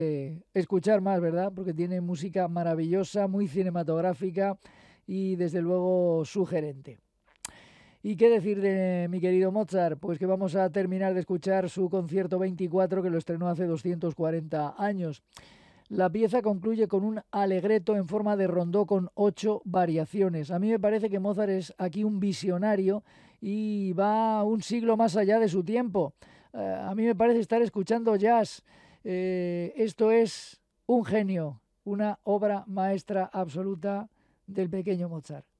escuchar más, ¿verdad? Porque tiene música maravillosa, muy cinematográfica y desde luego sugerente. ¿Y qué decir de mi querido Mozart? Pues que vamos a terminar de escuchar su concierto 24 que lo estrenó hace 240 años. La pieza concluye con un alegreto en forma de rondó con 8 variaciones. A mí me parece que Mozart es aquí un visionario y va un siglo más allá de su tiempo. A mí me parece estar escuchando jazz. Esto es un genio, una obra maestra absoluta del pequeño Mozart.